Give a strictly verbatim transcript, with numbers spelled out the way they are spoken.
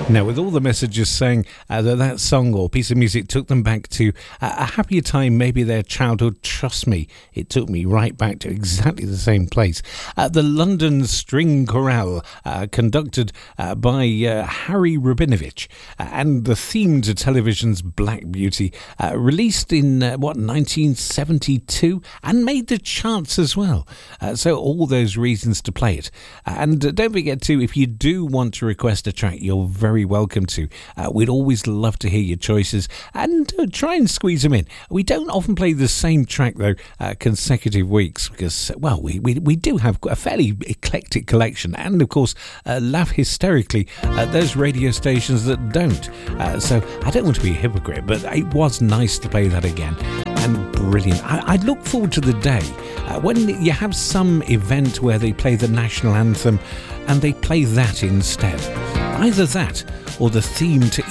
Now, with all the messages saying uh, that that song or piece of music took them back to uh, a happier time, maybe their childhood, trust me, it took me right back to exactly the same place. Uh, the London String Chorale, uh, conducted uh, by uh, Harry Rabinovich, uh, and the theme to television's Black Beauty, uh, released in, uh, what, nineteen seventy-two, and made the charts as well. Uh, so all those reasons to play it. Uh, and uh, don't forget to, if you do want to request a track, you're very welcome to. Uh, we'd always love to hear your choices and uh, try and squeeze them in. We don't often play the same track, though, uh, consecutive weeks because, well, we, we, we do have a fairly eclectic collection and, of course, uh, laugh hysterically at those radio stations that don't. Uh, so I don't want to be a hypocrite, but it was nice to play that again. And brilliant. I, I look forward to the day uh, when you have some event where they play the national anthem and they play that instead. Either that or the theme to